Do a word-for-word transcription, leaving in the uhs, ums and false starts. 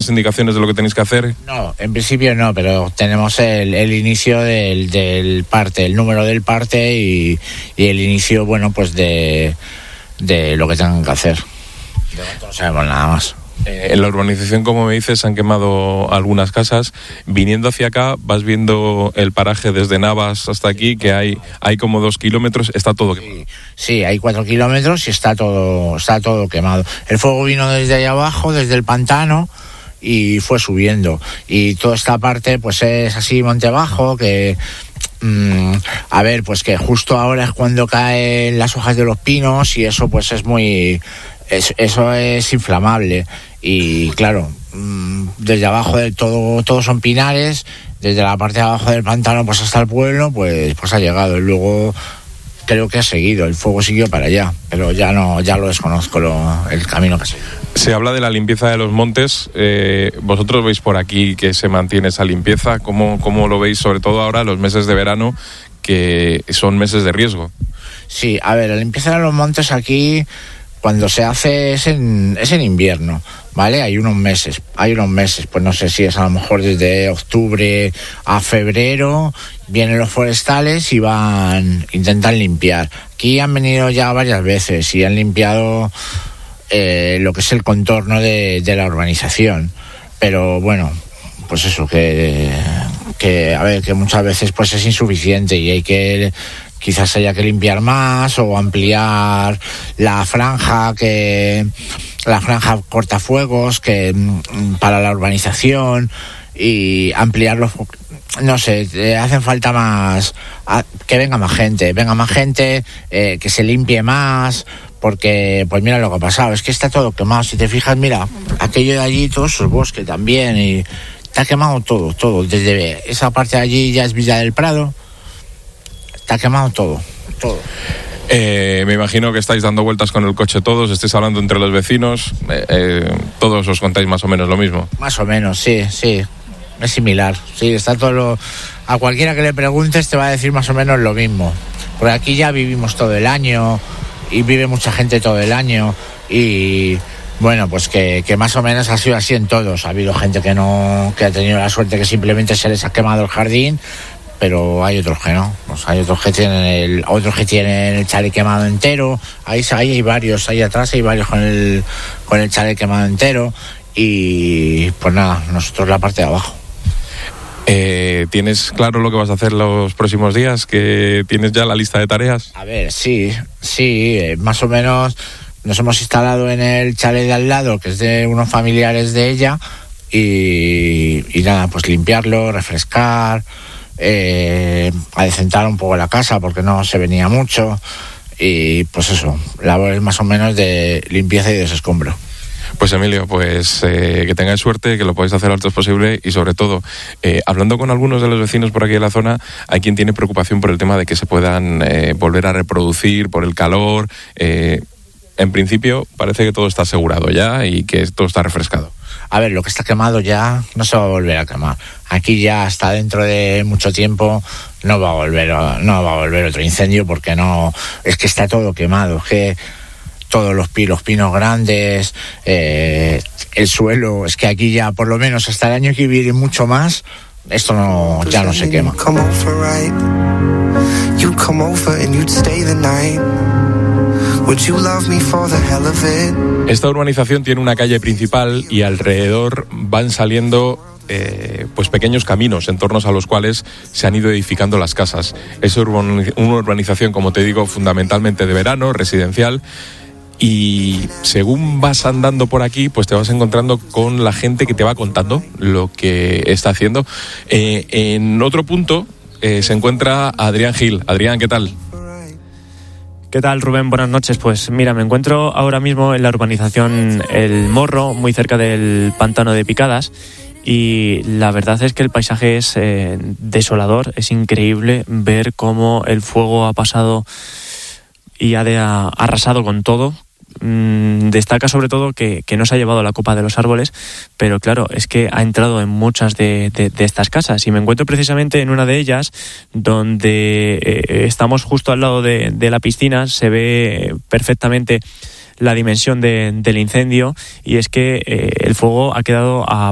más indicaciones de lo que tenéis que hacer? No, en principio no, pero tenemos el, el inicio del, del parte, el número del parte y, y el inicio, bueno, pues de, de lo que tengan que hacer. De momento no sabemos nada más. Eh, en la urbanización, como me dices, se han quemado algunas casas. Viniendo hacia acá, vas viendo el paraje desde Navas hasta aquí, que hay hay como dos kilómetros, está todo quemado. Sí, sí, hay cuatro kilómetros y está todo, está todo quemado. El fuego vino desde allá abajo, desde el pantano, y fue subiendo. Y toda esta parte, pues es así monte abajo, que... Mm, a ver, pues que justo ahora es cuando caen las hojas de los pinos y eso pues es muy... Es, eso es inflamable y claro, mmm, desde abajo del todo, todos son pinares, desde la parte de abajo del pantano pues hasta el pueblo, pues, pues ha llegado y luego creo que ha seguido, el fuego siguió para allá, pero ya no, ya lo desconozco lo, el camino que sigue. Se habla de la limpieza de los montes, eh, vosotros veis por aquí que se mantiene esa limpieza, ¿cómo, cómo lo veis sobre todo ahora los meses de verano que son meses de riesgo? Sí, a ver, la limpieza de los montes aquí cuando se hace es en, es en invierno, ¿vale? Hay unos meses, hay unos meses, pues no sé si es a lo mejor desde octubre a febrero, vienen los forestales y van, intentan limpiar. Aquí han venido ya varias veces y han limpiado eh, lo que es el contorno de, de la urbanización, pero bueno, pues eso, que, que a ver, que muchas veces pues es insuficiente y hay que... Quizás haya que limpiar más o ampliar la franja que la franja cortafuegos que para la urbanización y ampliarlos. No sé, hacen falta más que venga más gente, venga más gente, eh, que se limpie más, porque pues mira lo que ha pasado, es que está todo quemado. Si te fijas, mira, aquello de allí, todo esos bosques también, y está quemado todo, todo. Desde esa parte de allí ya es Villa del Prado. Está quemado todo, todo. Eh, me imagino que estáis dando vueltas con el coche todos, estáis hablando entre los vecinos, eh, eh, todos os contáis más o menos lo mismo. Más o menos, sí, sí, es similar. Sí, está todo lo... A cualquiera que le preguntes te va a decir más o menos lo mismo. Porque aquí ya vivimos todo el año y vive mucha gente todo el año y... Bueno, pues que, que más o menos ha sido así en todos. Ha habido gente que no, que ha tenido la suerte que simplemente se les ha quemado el jardín, pero hay otros que no, pues hay otros que tienen el, otros que tienen el chalet quemado entero, ahí, ahí hay varios, ahí atrás hay varios con el, con el chalet quemado entero y pues nada, nosotros la parte de abajo. Eh, ¿Tienes claro lo que vas a hacer los próximos días? ¿Que tienes ya la lista de tareas? A ver, sí, sí, eh, más o menos nos hemos instalado en el chalet de al lado, que es de unos familiares de ella y, y nada, pues limpiarlo, refrescar, Eh, adecentar un poco la casa porque no se venía mucho y pues eso, labores más o menos de limpieza y desescombro. Pues Emilio, pues eh, que tengáis suerte, que lo podáis hacer lo antes posible y sobre todo, eh, hablando con algunos de los vecinos por aquí de la zona, hay quien tiene preocupación por el tema de que se puedan eh, volver a reproducir por el calor. Eh, en principio parece que todo está asegurado ya y que todo está refrescado. A ver, lo que está quemado ya no se va a volver a quemar. Aquí ya hasta dentro de mucho tiempo no va a volver, no va a volver otro incendio porque no, es que está todo quemado, es que todos los pinos, los pinos grandes, eh, el suelo, es que aquí ya por lo menos hasta el año que viene mucho más, esto no, ya no se quema. Esta urbanización tiene una calle principal y alrededor van saliendo eh, pues pequeños caminos en torno a los cuales se han ido edificando las casas. Es una urbanización, como te digo, fundamentalmente de verano, residencial, y según vas andando por aquí pues te vas encontrando con la gente que te va contando lo que está haciendo. Eh, en otro punto eh, se encuentra Adrián Gil. Adrián, ¿qué tal? ¿Qué tal, Rubén? Buenas noches. Pues mira, me encuentro ahora mismo en la urbanización El Morro, muy cerca del pantano de Picadas, y la verdad es que el paisaje es eh, desolador, es increíble ver cómo el fuego ha pasado y ha, de, ha arrasado con todo. Mm, destaca sobre todo que, que no se ha llevado la copa de los árboles, pero claro, es que ha entrado en muchas de, de, de estas casas y me encuentro precisamente en una de ellas donde eh, estamos justo al lado de, de la piscina. Se ve perfectamente la dimensión de, del incendio y es que eh, el fuego ha quedado a